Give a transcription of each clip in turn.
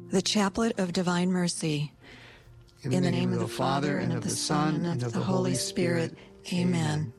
The Chaplet of Divine Mercy. In the name of the Father, and of the Son, and of the Holy Spirit. Amen.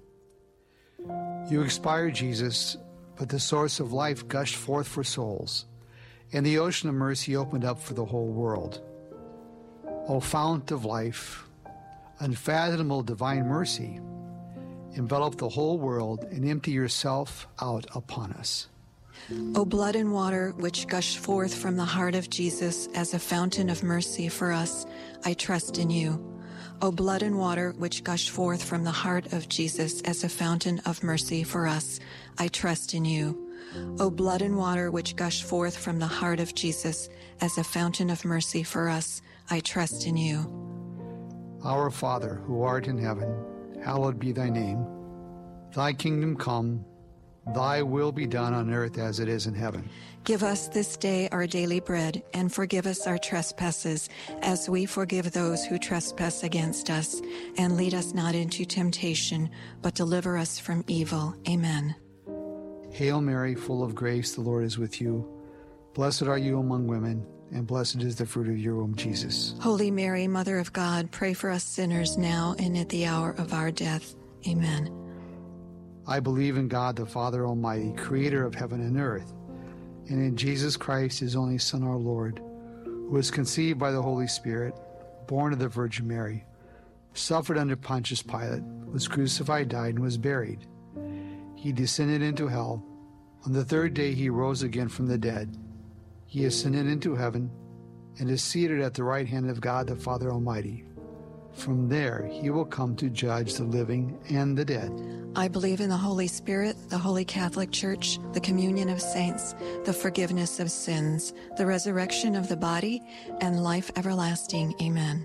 You expired, Jesus, but the source of life gushed forth for souls, and the ocean of mercy opened up for the whole world. O fount of life, unfathomable divine mercy, envelop the whole world and empty yourself out upon us. O blood and water which gush forth from the heart of Jesus as a fountain of mercy for us, I trust in you. O blood and water which gush forth from the heart of Jesus as a fountain of mercy for us, I trust in you. O blood and water which gush forth from the heart of Jesus as a fountain of mercy for us, I trust in you. Our Father, who art in heaven, hallowed be thy name. Thy kingdom come, thy will be done on earth as it is in heaven. Give us this day our daily bread, and forgive us our trespasses, as we forgive those who trespass against us. And lead us not into temptation, but deliver us from evil. Amen. Hail Mary, full of grace, the Lord is with you. Blessed are you among women, and blessed is the fruit of your womb, Jesus. Holy Mary, Mother of God, pray for us sinners now and at the hour of our death. Amen. I believe in God, the Father Almighty, creator of heaven and earth, and in Jesus Christ, his only Son, our Lord, who was conceived by the Holy Spirit, born of the Virgin Mary, suffered under Pontius Pilate, was crucified, died, and was buried. He descended into hell. On the third day he rose again from the dead. He ascended into heaven and is seated at the right hand of God, the Father Almighty. From there he will come to judge the living and the dead. I believe in the Holy Spirit, the Holy Catholic Church, the communion of saints, the forgiveness of sins, the resurrection of the body, and life everlasting. Amen.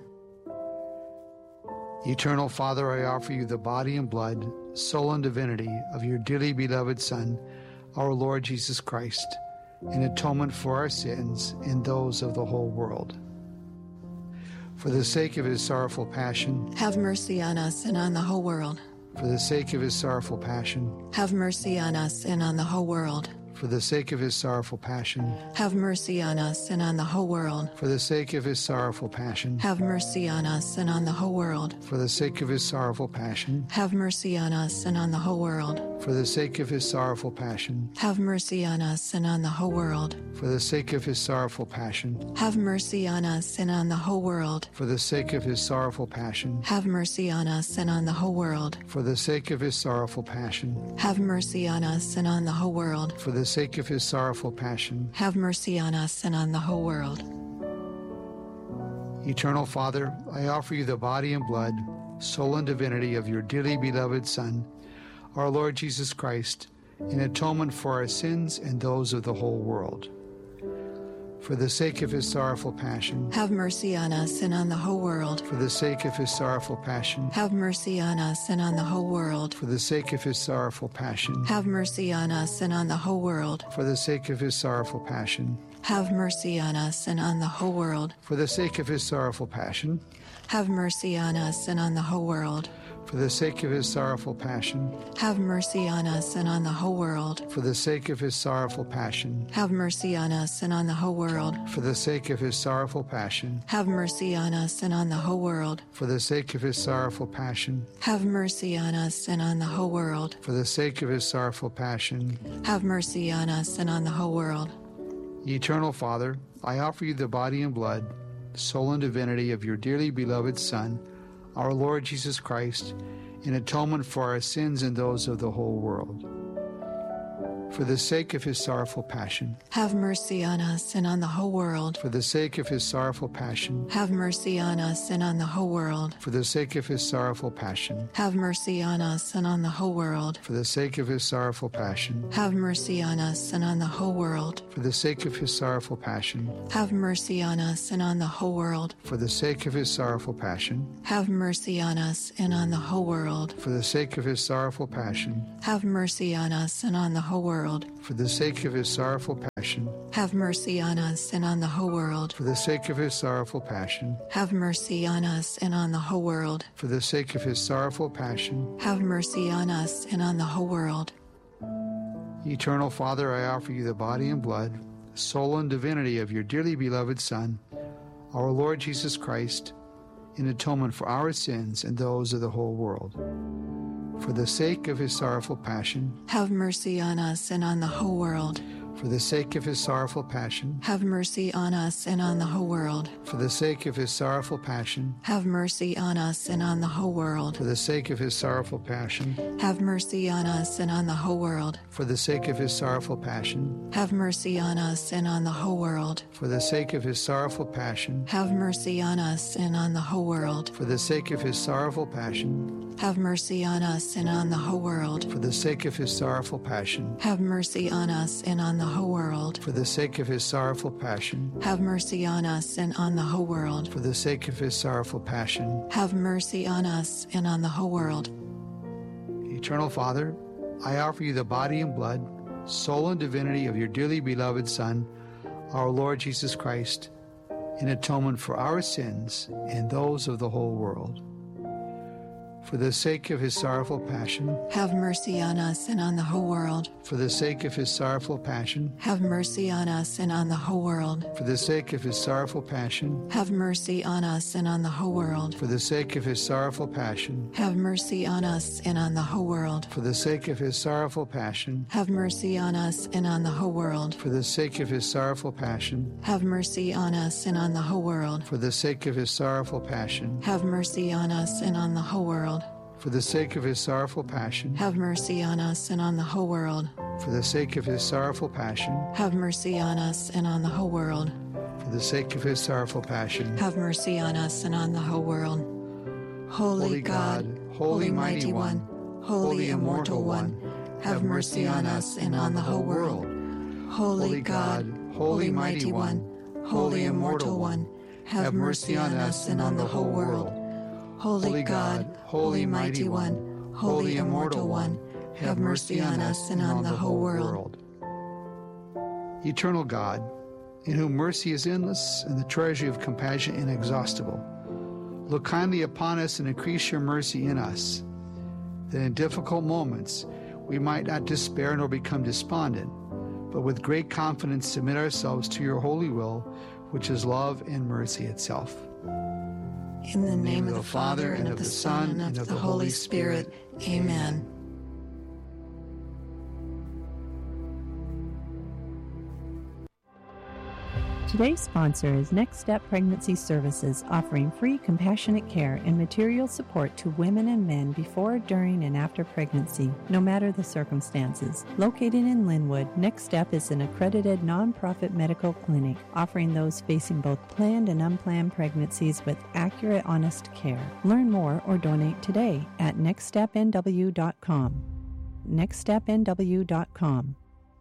Eternal Father, I offer you the body and blood, soul and divinity of your dearly beloved Son, our Lord Jesus Christ, in atonement for our sins and those of the whole world. For the sake of his sorrowful passion, have mercy on us and on the whole world. For the sake of his sorrowful passion, have mercy on us and on the whole world. For the sake of his sorrowful passion, have mercy on us and on the whole world. For the sake of his sorrowful passion, have mercy on us and on the whole world. For the sake of his sorrowful passion, have mercy on us and on the whole world. For the sake of his sorrowful passion, have mercy on us and on the whole world. For the sake of his sorrowful passion, have mercy on us and on the whole world. For the sake of his sorrowful passion, have mercy on us and on the whole world. For the sake of his sorrowful passion, have mercy on us and on the whole world. For the sake of his sorrowful passion, have mercy on us and on the whole world. Eternal Father, I offer you the body and blood, soul and divinity of your dearly beloved Son, our Lord Jesus Christ, in atonement for our sins and those of the whole world. For the sake of his sorrowful passion, have mercy on us and on the whole world. For the sake of his sorrowful passion, have mercy on us and on the whole world. For the sake of his sorrowful passion, have mercy on us and on the whole world. For the sake of his sorrowful passion, have mercy on us and on the whole world. For the sake of his sorrowful passion, have mercy on us and on the whole world. For the sake of his sorrowful passion, have mercy on us and on the whole world. For the sake of his sorrowful passion, have mercy on us and on the whole world. For the sake of his sorrowful passion, have mercy on us and on the whole world. For the sake of his sorrowful passion, have mercy on us and on the whole world. For the sake of his sorrowful passion, have mercy on us and on the whole world. Eternal Father, I offer you the body and blood, soul and divinity of your dearly beloved Son, our Lord Jesus Christ, in atonement for our sins and those of the whole world. For the sake of his sorrowful passion, have mercy on us and on the whole world. For the sake of his sorrowful passion, have mercy on us and on the whole world. For the sake of his sorrowful passion, have mercy on us and on the whole world. For the sake of his sorrowful passion, have mercy on us and on the whole world. For the sake of his sorrowful passion, have mercy on us and on the whole world. For the sake of his sorrowful passion, have mercy on us and on the whole world. For the sake of his sorrowful passion, have mercy on us and on the whole world. For the sake of his sorrowful passion, have mercy on us and on the whole world. For the sake of his sorrowful passion, have mercy on us and on the whole world. For the sake of his sorrowful passion, have mercy on us and on the whole world. Eternal Father, I offer you the body and blood, soul, and divinity of your dearly beloved Son, our Lord Jesus Christ, in atonement for our sins and those of the whole world. For the sake of his sorrowful passion, have mercy on us and on the whole world. For the sake of his sorrowful passion, have mercy on us and on the whole world. For the sake of his sorrowful passion, have mercy on us and on the whole world. For the sake of his sorrowful passion, have mercy on us and on the whole world. For the sake of his sorrowful passion, have mercy on us and on the whole world. For the sake of his sorrowful passion, have mercy on us and on the whole world. For the sake of his sorrowful passion, have mercy on us and on the whole world. For the sake of his sorrowful passion, have mercy on us and on the whole world. For the sake of his sorrowful passion, have mercy on us and on the whole world. For the sake of his sorrowful passion, have mercy on us and on the whole world. Eternal Father, I offer you the body and blood, soul and divinity of your dearly beloved Son, our Lord Jesus Christ, in atonement for our sins and those of the whole world. For the sake of his sorrowful passion, have mercy on us and on the whole world. For the sake of his sorrowful passion, have mercy on us and on the whole world. For the sake of his sorrowful passion, have mercy on us and on the whole world. For the sake of his sorrowful passion, have mercy on us and on the whole world. For the sake of his sorrowful passion, have mercy on us and on the whole world. For the sake of his sorrowful passion, have mercy on us and on the whole world. For the sake of his sorrowful passion, have mercy on us and on the whole world. For the sake of his sorrowful passion, have mercy on us and on the whole world. For the sake of his sorrowful passion, have mercy on us and on the whole world. For the sake of his sorrowful passion, have mercy on us and on the whole world. Holy God, Holy Mighty One, Holy Immortal One, have mercy on us and on the whole world. Holy God, Holy Mighty One, Holy Immortal One, have mercy on us and on the whole world. Holy God, Holy Mighty One, Holy Immortal One, have mercy on us and on the whole world. Eternal God, in whom mercy is endless and the treasury of compassion inexhaustible, look kindly upon us and increase your mercy in us, that in difficult moments we might not despair nor become despondent, but with great confidence submit ourselves to your holy will, which is love and mercy itself. In the name of the Father, and of the Son, and of the Holy Spirit. Amen. Today's sponsor is Next Step Pregnancy Services, offering free compassionate care and material support to women and men before, during, and after pregnancy, no matter the circumstances. Located in Linwood, Next Step is an accredited nonprofit medical clinic offering those facing both planned and unplanned pregnancies with accurate, honest care. Learn more or donate today at nextstepnw.com. nextstepnw.com.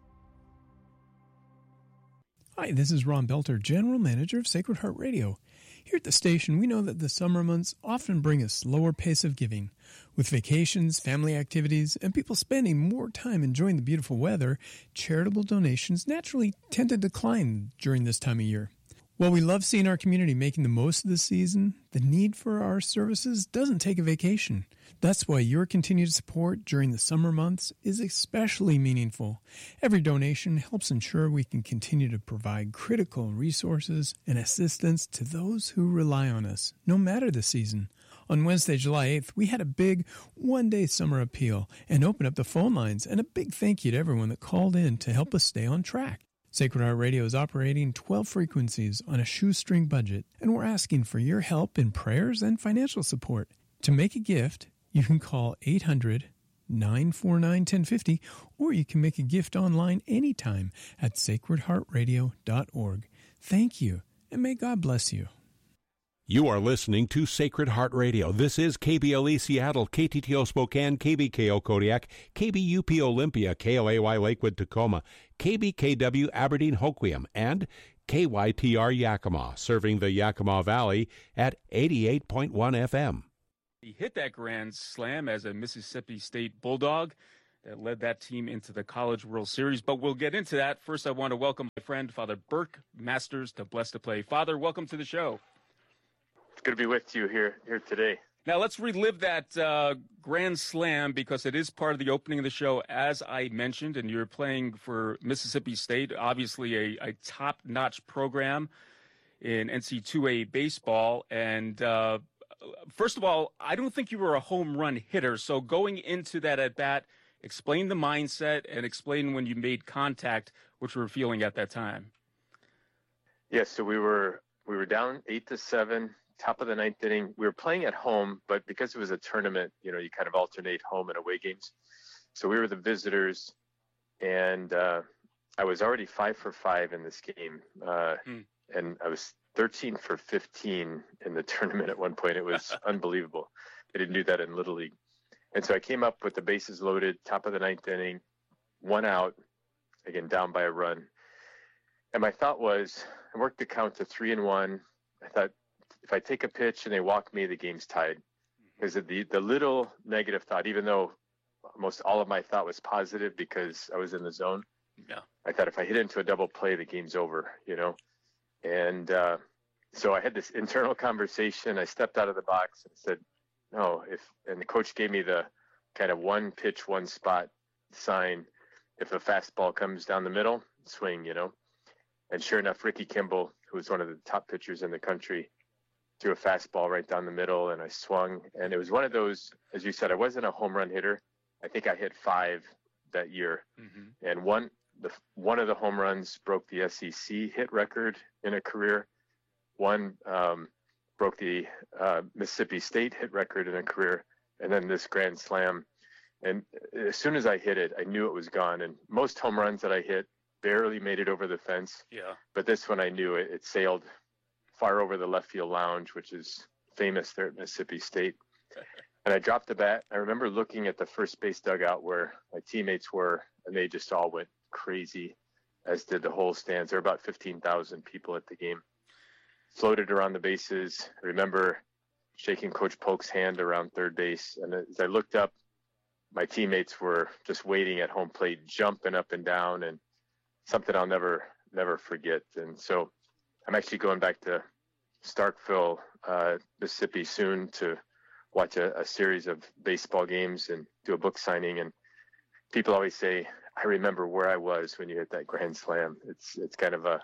Hi, this is Ron Belter, General Manager of Sacred Heart Radio. Here at the station, we know that the summer months often bring a slower pace of giving. With vacations, family activities, and people spending more time enjoying the beautiful weather, charitable donations naturally tend to decline during this time of year. While we love seeing our community making the most of the season, the need for our services doesn't take a vacation. That's why your continued support during the summer months is especially meaningful. Every donation helps ensure we can continue to provide critical resources and assistance to those who rely on us, no matter the season. On Wednesday, July 8th, we had a big one-day summer appeal and opened up the phone lines, and a big thank you to everyone that called in to help us stay on track. Sacred Heart Radio is operating 12 frequencies on a shoestring budget, and we're asking for your help in prayers and financial support. To make a gift, you can call 800-949-1050, or you can make a gift online anytime at sacredheartradio.org. Thank you, and may God bless you. You are listening to Sacred Heart Radio. This is KBLE Seattle, KTTO Spokane, KBKO Kodiak, KBUP Olympia, KLAY Lakewood Tacoma, KBKW Aberdeen Hoquiam, and KYTR Yakima, serving the Yakima Valley at 88.1 FM. He hit that grand slam as a Mississippi State Bulldog that led that team into the College World Series, but we'll get into that. First, I want to welcome my friend, Father Burke Masters, to Blessed to Play. Father, welcome to the show. It's good to be with you here today. Now let's relive that Grand Slam because it is part of the opening of the show, as I mentioned, and you're playing for Mississippi State, obviously a top-notch program in NC2A baseball. And first of all, I don't think you were a home run hitter. So going into that at-bat, explain the mindset and explain when you made contact, what you were feeling at that time. Yes, so we were down 8-7. Top of the ninth inning. We were playing at home, but because it was a tournament, you kind of alternate home and away games. So we were the visitors, and I was already 5 for 5 in this game, and I was 13 for 15 in the tournament at one point. It was unbelievable. I didn't do that in Little League. And so I came up with the bases loaded, top of the ninth inning, 1 out, again, down by a run. And my thought was, I worked the count to 3-1. I thought, if I take a pitch and they walk me, the game's tied. Because the little negative thought, even though most all of my thought was positive because I was in the zone, I thought if I hit into a double play, the game's over, And so I had this internal conversation. I stepped out of the box and said, no, and the coach gave me the kind of one pitch, one spot sign. If a fastball comes down the middle, swing, And sure enough, Ricky Kimball, who was one of the top pitchers in the country, threw a fastball right down the middle, and I swung. And it was one of those, as you said, I wasn't a home run hitter. I think I hit 5 that year. Mm-hmm. And one of the home runs broke the SEC hit record in a career. One broke the Mississippi State hit record in a career. And then this Grand Slam. And as soon as I hit it, I knew it was gone. And most home runs that I hit barely made it over the fence. Yeah. But this one I knew it sailed far over the left field lounge, which is famous there at Mississippi State. And I dropped the bat. I remember looking at the first base dugout where my teammates were, and they just all went crazy, as did the whole stands. There were about 15,000 people at the game. Floated around the bases. I remember shaking Coach Polk's hand around third base. And as I looked up, my teammates were just waiting at home plate, jumping up and down, and something I'll never forget. And so I'm actually going back to Starkville, Mississippi soon to watch a series of baseball games and do a book signing. And people always say, I remember where I was when you hit that Grand Slam. It's kind of a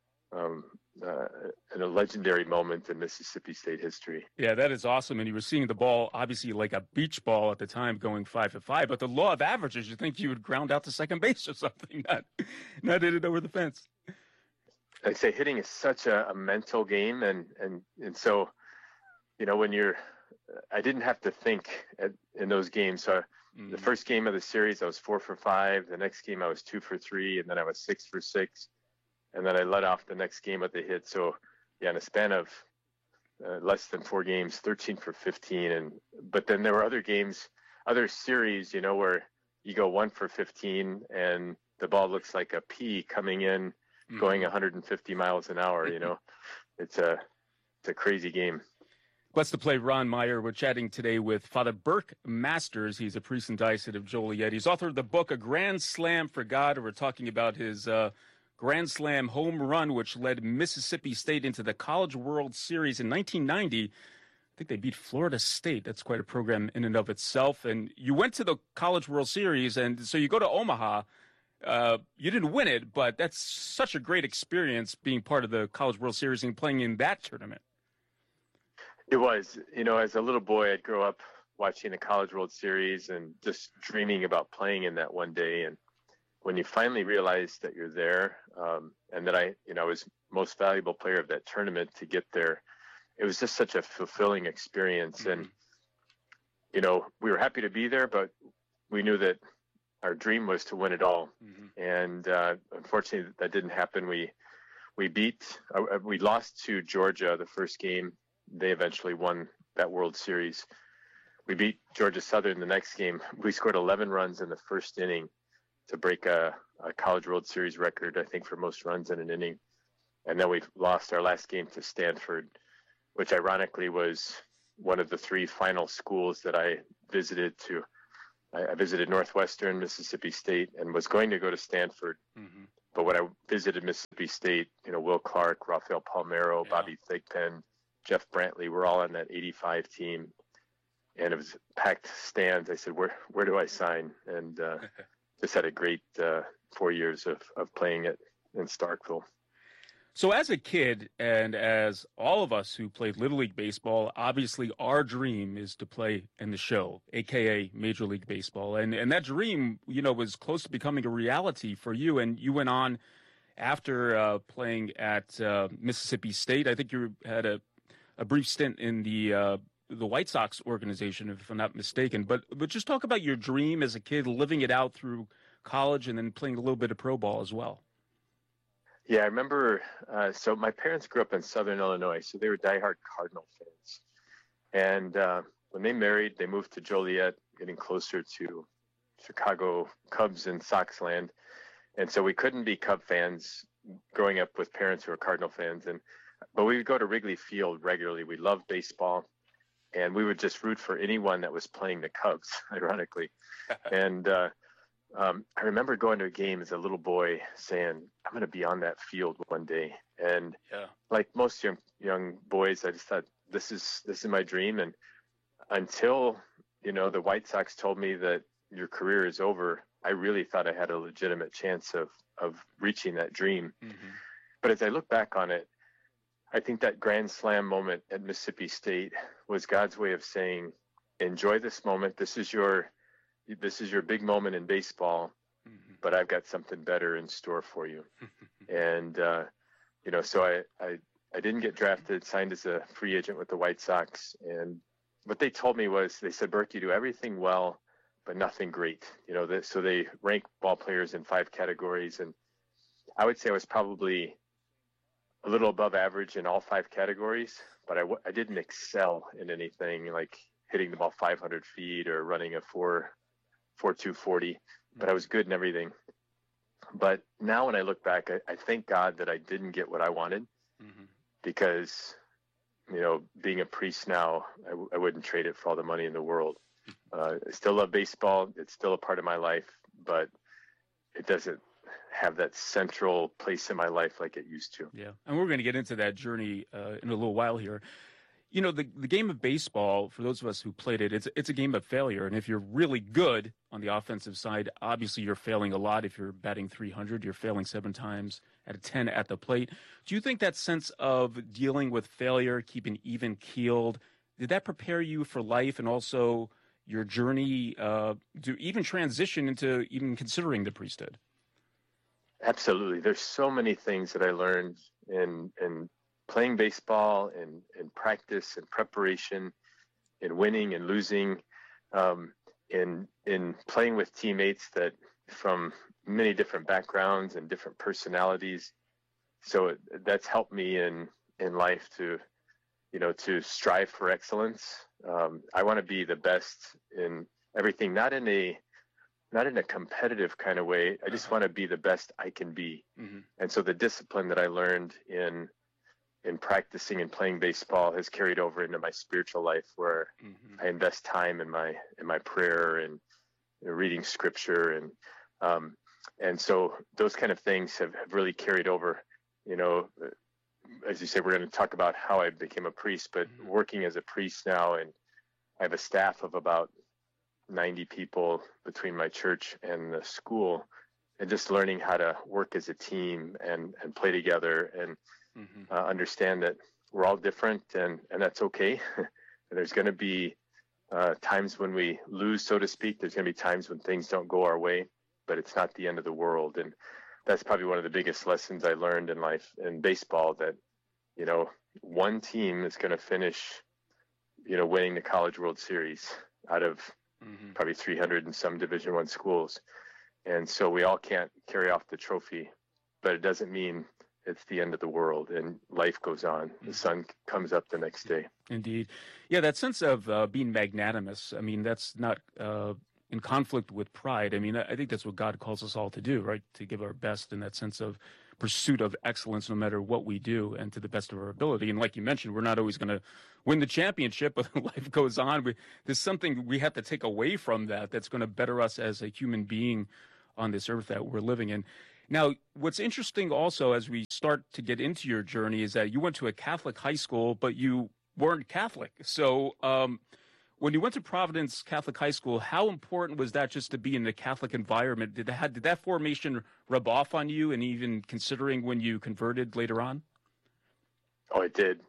legendary moment in Mississippi State history. Yeah, that is awesome. And you were seeing the ball, obviously like a beach ball at the time, going 5 for 5. But the law of averages, you think you would ground out to second base or something, not hit it over the fence. I'd say hitting is such a mental game. And so, when I didn't have to think in those games. So the first game of the series, I was 4 for 5. The next game I was 2 for 3. And then I was 6 for 6. And then I let off the next game with the hit. So, in a span of less than 4 games, 13 for 15. But then there were other games, other series, where you go 1 for 15 and the ball looks like a pea coming in, going 150 miles an hour. It's a crazy game. Let's play Ron Meyer. We're chatting today with Father Burke Masters. He's a priest and diocese of Joliet. He's author of the book, A Grand Slam for God. We're talking about his Grand Slam home run, which led Mississippi State into the College World Series in 1990. I think they beat Florida State. That's quite a program in and of itself. And you went to the College World Series, and so you go to Omaha. You didn't win it, but that's such a great experience being part of the College World Series and playing in that tournament. It was. As a little boy, I'd grow up watching the College World Series and just dreaming about playing in that one day. And when you finally realize that you're there, and that I was most valuable player of that tournament to get there, it was just such a fulfilling experience. And, we were happy to be there, but we knew that our dream was to win it all. And unfortunately, that didn't happen. We lost to Georgia the first game. They eventually won that World Series. We beat Georgia Southern the next game. We scored 11 runs in the first inning to break a College World Series record, I think, for most runs in an inning. And then we lost our last game to Stanford, which ironically was one of the 3 final schools that I visited to. I visited Northwestern, Mississippi State, and was going to go to Stanford. But when I visited Mississippi State, Will Clark, Rafael Palmeiro, Bobby Thigpen, Jeff Brantley were all on that 85 team. and it was packed stands. I said, where do I sign? And just had a great 4 years of playing it in Starkville. So as a kid, and as all of us who played Little League Baseball, obviously our dream is to play in the show, a.k.a. Major League Baseball. And that dream, was close to becoming a reality for you. And you went on after playing at Mississippi State. I think you had a brief stint in the White Sox organization, if I'm not mistaken. But just talk about your dream as a kid, living it out through college and then playing a little bit of pro ball as well. Yeah, I remember, so my parents grew up in Southern Illinois, so they were diehard Cardinal fans. And when they married, they moved to Joliet, getting closer to Chicago Cubs and Sox land. And so we couldn't be Cub fans growing up with parents who were Cardinal fans. But we would go to Wrigley Field regularly. We loved baseball, and we would just root for anyone that was playing the Cubs, ironically. And I remember going to a game as a little boy saying, I'm going to be on that field one day. And like most young boys, I just thought, this is my dream. And until, the White Sox told me that your career is over, I really thought I had a legitimate chance of reaching that dream. Mm-hmm. But as I look back on it, I think that grand slam moment at Mississippi State was God's way of saying, enjoy this moment. This is your big moment in baseball, mm-hmm. but I've got something better in store for you. And, so I didn't get drafted, signed as a free agent with the White Sox. And what they told me was, they said, Burke, you do everything well, but nothing great. So they rank ball players in 5 categories. And I would say I was probably a little above average in all 5 categories, but I didn't excel in anything like hitting the ball 500 feet or running a 4.2 40, but I was good in everything. But now when I look back, I thank God that I didn't get what I wanted, mm-hmm. because, being a priest now, I wouldn't trade it for all the money in the world. I still love baseball. It's still a part of my life, but it doesn't have that central place in my life like it used to. Yeah. And we're going to get into that journey in a little while here. The game of baseball, for those of us who played it, it's a game of failure. And if you're really good on the offensive side, obviously you're failing a lot. If you're batting 300, you're failing 7 times out of 10 at the plate. Do you think that sense of dealing with failure, keeping even keeled, did that prepare you for life and also your journey to even transition into even considering the priesthood? Absolutely. There's so many things that I learned in playing baseball and practice and preparation, in winning and losing, in playing with teammates that from many different backgrounds and different personalities. So that's helped me in life to strive for excellence. I want to be the best in everything, not in a competitive kind of way. I just want to be the best I can be. Mm-hmm. And so the discipline that I learned in practicing and playing baseball has carried over into my spiritual life, where mm-hmm. I invest time in my prayer and reading scripture. And so those kind of things have really carried over. As you say, we're going to talk about how I became a priest, but mm-hmm. working as a priest now, and I have a staff of about 90 people between my church and the school, and just learning how to work as a team and play together and mm-hmm. Understand that we're all different, and that's okay. And there's going to be times when we lose, so to speak. There's going to be times when things don't go our way, but it's not the end of the world. And that's probably one of the biggest lessons I learned in life, in baseball, that, one team is going to finish, winning the College World Series out of mm-hmm. probably 300 and some Division I schools. And so we all can't carry off the trophy, but it doesn't mean it's the end of the world, and life goes on. Mm-hmm. The sun comes up the next day. Indeed. Yeah, that sense of being magnanimous, I mean, that's not in conflict with pride. I mean, I think that's what God calls us all to do, right? To give our best in that sense of pursuit of excellence, no matter what we do, and to the best of our ability. And like you mentioned, we're not always going to win the championship, but life goes on. There's something we have to take away from that's going to better us as a human being on this earth that we're living in. Now, what's interesting also as we start to get into your journey is that you went to a Catholic high school, but you weren't Catholic. So When you went to Providence Catholic High School, how important was that just to be in the Catholic environment? Did that formation rub off on you, and even considering when you converted later on? Oh, it did.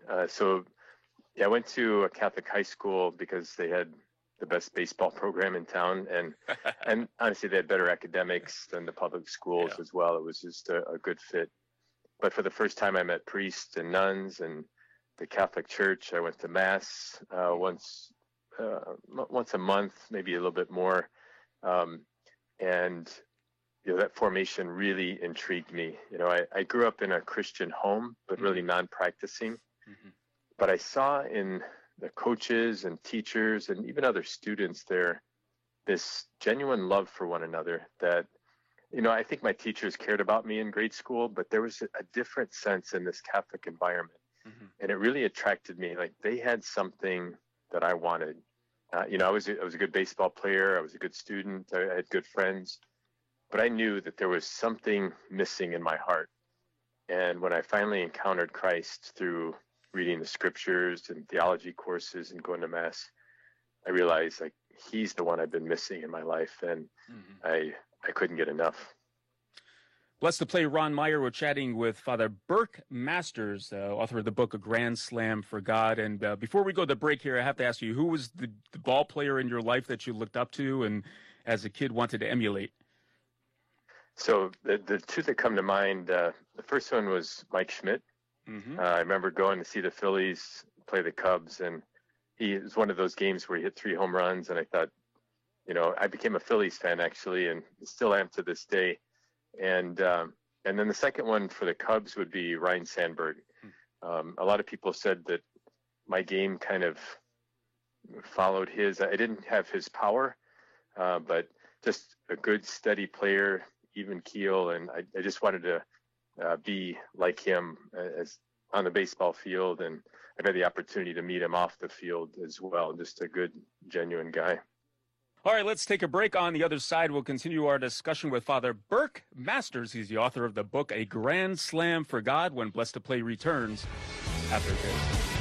I went to a Catholic high school because they had the best baseball program in town, and honestly, they had better academics than the public schools as well. It was just a good fit. But for the first time, I met priests and nuns and the Catholic Church. I went to Mass once a month, maybe a little bit more, and that formation really intrigued me. I grew up in a Christian home, but really non-practicing. Mm-hmm. But I saw in the coaches and teachers and even other students there this genuine love for one another that, I think my teachers cared about me in grade school, but there was a different sense in this Catholic environment. Mm-hmm. And it really attracted me. Like, they had something that I wanted. I was a good baseball player. I was a good student. I had good friends. But I knew that there was something missing in my heart. And when I finally encountered Christ through reading the scriptures and theology courses and going to Mass, I realized, like, he's the one I've been missing in my life. And I couldn't get enough. Blessed to Play Ron Meyer. We're chatting with Father Burke Masters, author of the book A Grand Slam for God. And before we go to the break here, I have to ask you, who was the ball player in your life that you looked up to and as a kid wanted to emulate? So the two that come to mind, the first one was Mike Schmidt. Mm-hmm. I remember going to see the Phillies play the Cubs, and it was one of those games where he hit 3 home runs, and I thought, I became a Phillies fan, actually, and still am to this day. And then the second one for the Cubs would be Ryne Sandberg. A lot of people said that my game kind of followed his. I didn't have his power, but just a good, steady player, even keel, and I just wanted to be like him as on the baseball field, and I've had the opportunity to meet him off the field as well. Just a good, genuine guy. All right, let's take a break. On the other side, we'll continue our discussion with Father Burke Masters. He's the author of the book A Grand Slam for God, when Blessed to Play returns after this.